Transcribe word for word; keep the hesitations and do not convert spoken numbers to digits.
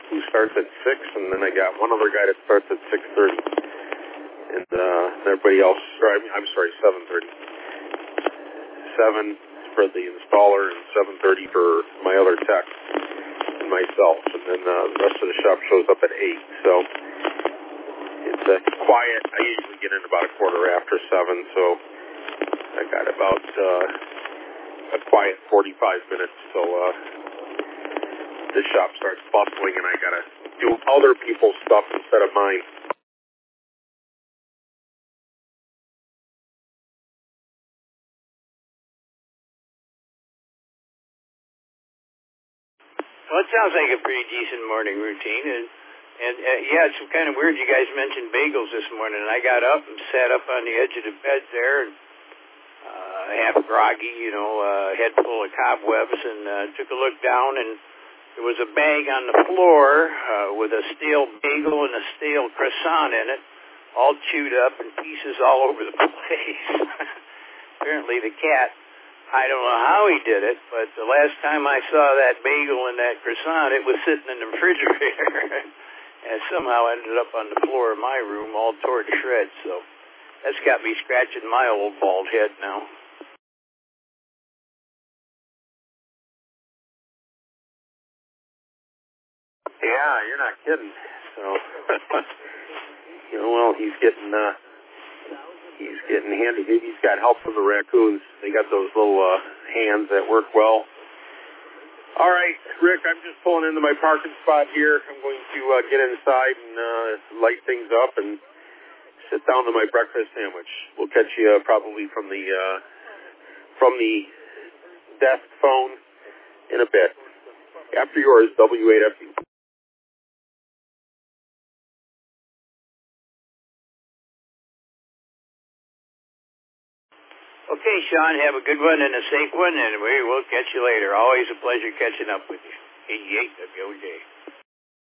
who starts at six, and then I got one other guy that starts at six thirty, and uh, everybody else. Or, I mean, I'm sorry, seven thirty. Seven for the installer, and seven thirty for my other tech and myself, and then uh, the rest of the shop shows up at eight. So it's uh, quiet. I usually get in about a quarter after seven, so I got about uh, a quiet forty-five minutes. So. Uh, The shop starts bustling, and I gotta do other people's stuff instead of mine. Well, it sounds like a pretty decent morning routine, and and uh, yeah, it's kind of weird. You guys mentioned bagels this morning, and I got up and sat up on the edge of the bed there, and uh, half groggy, you know, uh, head full of cobwebs, and uh, took a look down and. There was a bag on the floor uh, with a stale bagel and a stale croissant in it, all chewed up and pieces all over the place. Apparently the cat, I don't know how he did it, but the last time I saw that bagel and that croissant, it was sitting in the refrigerator and somehow ended up on the floor of my room all torn to shreds. So that's got me scratching my old bald head now. Yeah, you're not kidding. So, you know, well, he's getting, uh, he's getting handy. Maybe he's got help from the raccoons. They got those little uh, hands that work well. All right, Rick, I'm just pulling into my parking spot here. I'm going to uh, get inside and uh, light things up and sit down to my breakfast sandwich. We'll catch you uh, probably from the uh, from the desk phone in a bit. After yours, W eight F U. Okay, Sean, have a good one and a safe one, and we will catch you later. Always a pleasure catching up with you. eighty-eight W O J.